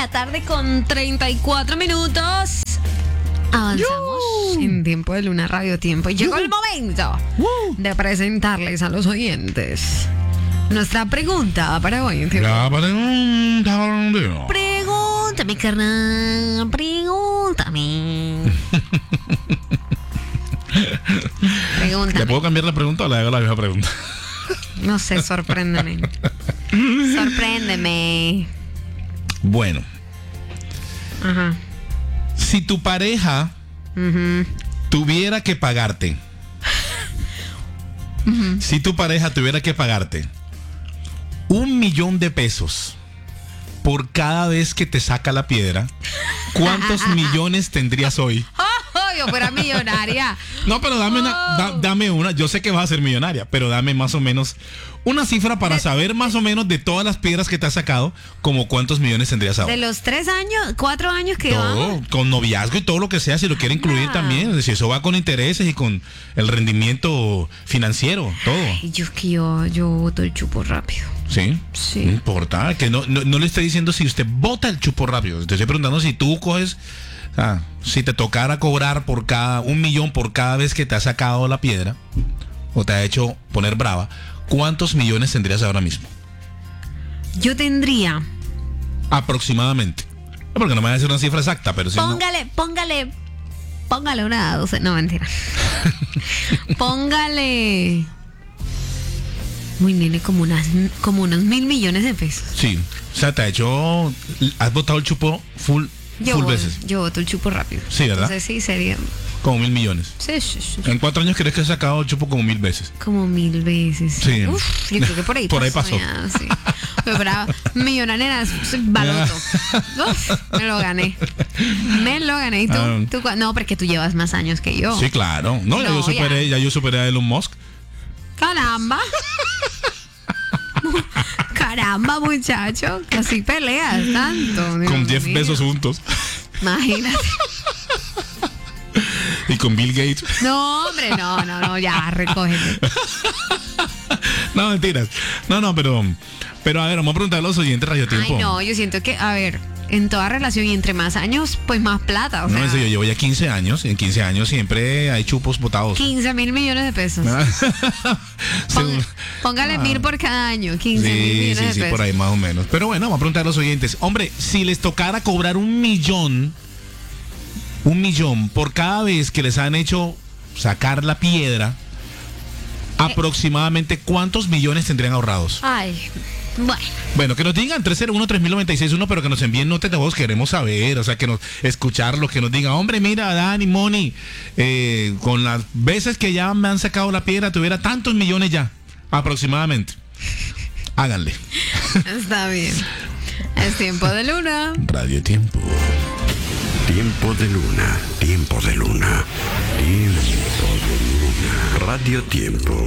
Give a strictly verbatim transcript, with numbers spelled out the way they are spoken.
la tarde con treinta y cuatro minutos. Avanzamos Yo. en Tiempo de Luna Radio Tiempo. Y llegó Yo. el momento uh. de presentarles a los oyentes nuestra pregunta para hoy. La pregunta. Pregúntame, carnal. Pregúntame. Pregúntame. ¿Le puedo cambiar la pregunta o le hago la misma pregunta? No sé, sorpréndeme. Sorpréndeme. Bueno. Ajá. Si tu pareja uh-huh. tuviera que pagarte, uh-huh. si tu pareja tuviera que pagarte un millón de pesos por cada vez que te saca la piedra, ¿cuántos millones tendrías hoy? Yo fuera millonaria. No, pero dame una, da, dame una. Yo sé que vas a ser millonaria, pero dame más o menos una cifra para de, saber más o menos de todas las piedras que te has sacado, como cuántos millones tendrías ahora. De los tres años, cuatro años que todo, vamos. Con noviazgo y todo lo que sea, si lo quiere incluir ah. también. Es decir, eso va con intereses y con el rendimiento financiero, todo. Ay, yo es que yo, yo boto el chupo rápido. ¿Sí? Sí. No importa, que no, no, no le estoy diciendo si usted bota el chupo rápido. Te estoy preguntando si tú coges... Ah, si te tocara cobrar por cada un millón por cada vez que te has sacado la piedra o te ha hecho poner brava, ¿cuántos millones tendrías ahora mismo? Yo tendría aproximadamente, porque no me va a decir una cifra exacta, pero si póngale, no... póngale, póngale una doce, no mentira. Póngale, muy nene, como unas, como unos mil millones de pesos. Sí, o sea, te ha hecho, has botado el chupo full. Yo, Full veces. yo boto el chupo rápido. Sí, ¿verdad? Entonces sí, sería... Como mil millones. Sí, sí, sí. ¿En cuatro años crees que has sacado el chupo como mil veces? Como mil veces. Sí. Uf, yo creo que por ahí por pasó. Por ahí pasó. Ya, sí. Pero para millonaria, baloto. Uf, me lo gané. Me lo gané. ¿Y tú? Um, ¿Tú? No, porque tú llevas más años que yo. Sí, claro. No, no ya yo superé, ya. ya yo superé a Elon Musk. Caramba. Caramba, muchacho, casi peleas tanto. Con Jeff Bezos juntos. Imagínate. Y con Bill Gates. No, hombre, no, no, no, ya, recógete. No, mentiras. No, no, pero, pero a ver, vamos a preguntar a los oyentes Radio Tiempo. Ay, no, yo siento que, a ver, en toda relación y entre más años, pues más plata. O no, sea, eso yo llevo ya quince años. En quince años siempre hay chupos botados. quince mil millones de pesos. Pong, póngale ah. mil por cada año. quince sí, mil millones sí, de sí, pesos. por ahí más o menos. Pero bueno, vamos a preguntar a los oyentes. Hombre, si les tocara cobrar un millón, un millón por cada vez que les han hecho sacar la piedra, eh. aproximadamente ¿cuántos millones tendrían ahorrados? Ay, bueno. Bueno, que nos digan tres cero uno, tres mil noventa y seis uno, pero que nos envíen notas de voz, queremos saber, o sea, que nos escucharlos, que nos digan, hombre, mira, Dani, Moni, eh, con las veces que ya me han sacado la piedra, tuviera tantos millones ya, aproximadamente. Háganle. Está bien. Es Tiempo de Luna. Radio Tiempo. Tiempo de Luna, Tiempo de Luna, Tiempo de Luna, Radio Tiempo.